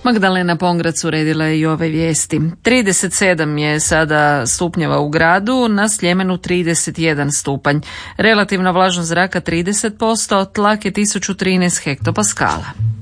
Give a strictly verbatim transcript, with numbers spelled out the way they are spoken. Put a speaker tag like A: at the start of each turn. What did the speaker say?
A: Magdalena Pongrac uredila je i ove vijesti. trideset sedam je sada stupnjeva u gradu, na Sljemenu trideset jedan stupanj. Relativna vlažnost zraka trideset posto, tlak je tisuću trinaest hektopaskala.